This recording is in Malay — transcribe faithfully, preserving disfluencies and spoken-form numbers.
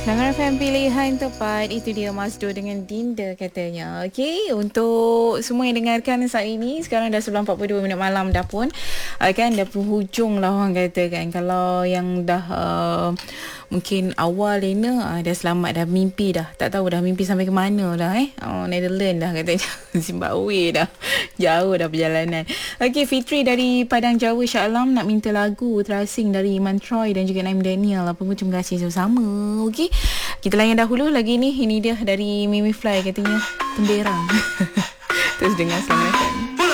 Dengar F M pilihan tepat. Itu dia Masdo dengan Dinda katanya. Okey, untuk semua yang dengarkan saat ini, sekarang dah sebelas empat puluh dua minit malam dah pun. Uh, kan dah penghujung lah orang kata kan. Kalau yang dah uh, mungkin awal lena uh, dah selamat, dah mimpi dah. Tak tahu dah mimpi sampai ke mana dah eh. Oh, Netherlands dah katanya. Zimbabwe dah. Jauh dah perjalanan. Okey, Fitri dari Padang Jawa Shah Alam nak minta lagu terasing dari Iman Troy dan juga Naim Daniel. Apa pun terima kasih sama-sama. Okey. Kita layan dahulu lagi ni. Ini dia dari Mimi Fly katanya Temberang. Terus dengar sama